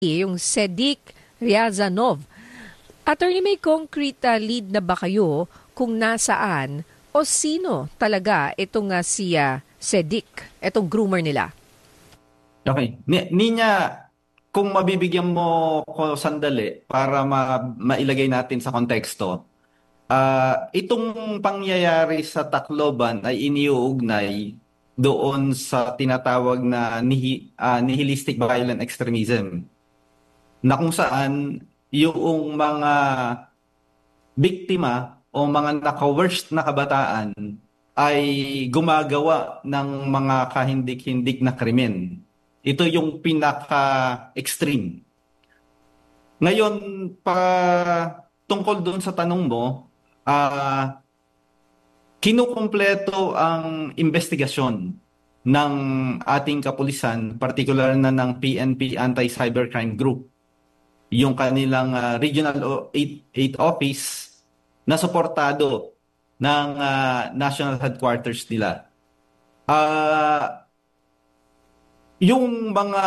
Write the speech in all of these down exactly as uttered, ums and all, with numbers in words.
yung Sedik Ryazanov. Attorney, may concrete uh, lead na ba kayo kung nasaan o sino talaga itong uh, si uh, Sedik, itong groomer nila? Okay. Ni Ninya, kung mabibigyan mo ko sandali para ma mailagay natin sa konteksto, ah, itong pangyayari sa Tacloban ay iniuugnay doon sa tinatawag na nihi, ah, nihilistic violent extremism, na kung saan yung mga biktima o mga naka-worst na kabataan ay gumagawa ng mga kahindik-hindik na krimen. Ito yung pinaka-extreme. Ngayon, pa tungkol doon sa tanong mo, ah kinukumpleto ang investigasyon ng ating kapulisan, particular na ng P N P Anti-Cybercrime Group, yung kanilang ah, Regional eight Office na suportado ng ah, national headquarters nila. Ah, yung mga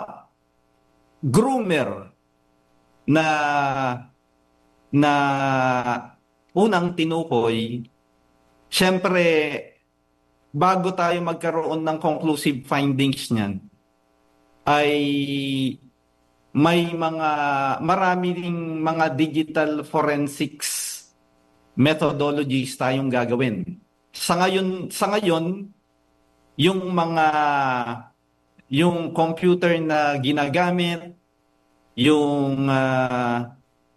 groomer na na unang tinukoy, syempre, bago tayo magkaroon ng conclusive findings niyan, ay may mga marami ding mga digital forensics methodologies tayong gagawin. Sa ngayon, sa ngayon, yung mga yung computer na ginagamit, yung ah,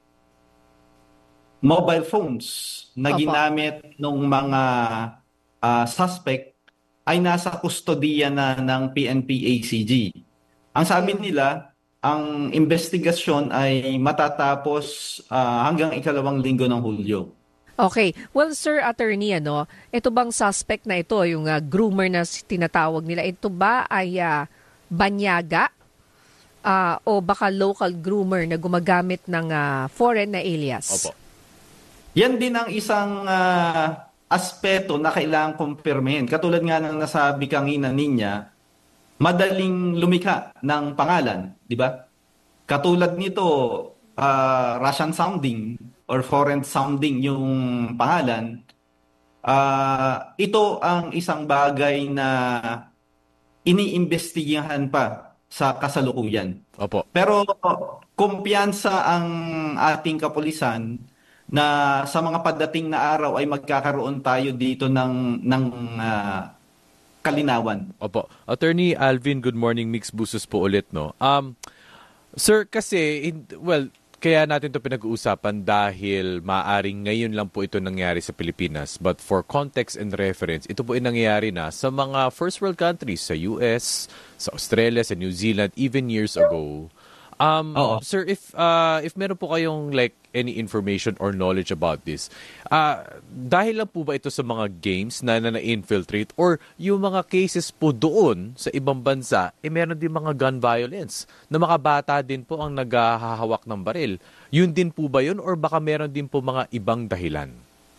mobile phones na Opo. ginamit ng mga ah, suspect ay nasa kustodiya na ng P N P A C G. Ang sabi Mm. nila, ang investigasyon ay matatapos ah, hanggang ikalawang linggo ng Hulyo. Okay. Well, Sir Attorney, ano, ito bang suspect na ito, yung uh, groomer na s- tinatawag nila, ito ba ay uh, banyaga ah, o baka local groomer na gumagamit ng ah, foreign na alias? Opo. Yan din ang isang ah, aspeto na kailangang kumpirmahin. Katulad nga ng nasabi kanina ninya, madaling lumikha ng pangalan, di ba? Katulad nito, ah, Russian sounding or foreign sounding yung pangalan. Ah, ito ang isang bagay na iniimbestigahan pa sa kasalukuyan. Opo. Pero kumpiyansa ang ating kapulisan na sa mga padating na araw ay magkakaroon tayo dito ng ng ah, kalinawan. Opo. Attorney Alvin, good morning. Mix Busos po ulit, no? Um, sir, kasi, in- well, kaya natin to pinag-uusapan dahil maaring ngayon lang po ito nangyari sa Pilipinas. But for context and reference, ito po ay nangyayari na sa mga first world countries, sa U S, sa Australia, sa New Zealand, even years ago. Um, Oo. sir, if uh, if meron po kayong like any information or knowledge about this, uh, dahil lang po ba ito sa mga games na na na-infiltrate or yung mga cases po doon sa ibang bansa, eh meron din mga gun violence na mga bata din po ang naghahawak ng baril. Yun din po ba yun or baka meron din po mga ibang dahilan?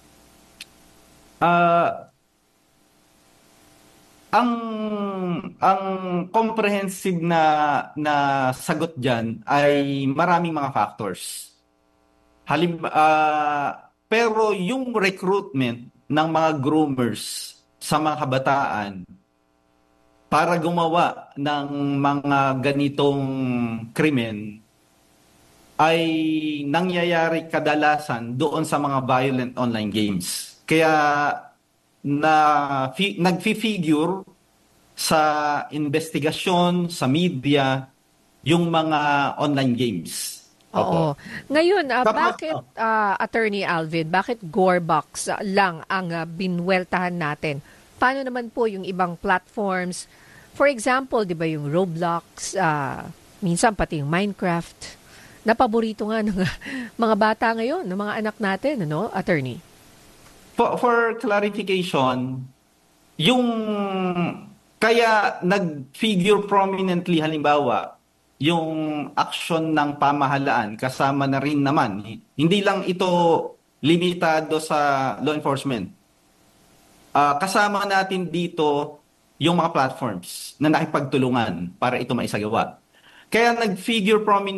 Ah, ang ang comprehensive na na sagot diyan ay maraming mga factors. Halim ah, pero yung recruitment ng mga groomers sa mga kabataan para gumawa ng mga ganitong krimen ay nangyayari kadalasan doon sa mga violent online games. Kaya na fi, nagfi-figure sa investigasyon, sa media, yung mga online games. Opo. Oo. Ngayon, ah, Tapos, bakit, ah, Attorney Alvin, bakit Gorebox ah, lang ang ah, binweltahan natin? Paano naman po yung ibang platforms? For example, di ba yung Roblox, ah, minsan pati yung Minecraft, na paborito nga ng mga bata ngayon, ng mga anak natin, ano, Attorney? for, for clarification, yung kaya nag-figure prominently halimbawa yung action ng pamahalaan kasama na rin naman. Hindi lang ito limitado sa law enforcement. Ah, kasama natin dito yung mga platforms na nakipagtulungan para ito maisagawa. Kaya nag-figure prominently